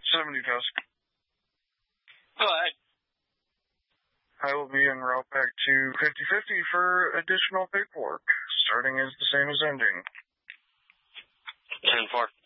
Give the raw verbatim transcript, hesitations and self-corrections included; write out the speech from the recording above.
seventy Tusk. Go ahead. I will be en route back to fifty fifty for additional paperwork. Starting is the same as ending. ten four.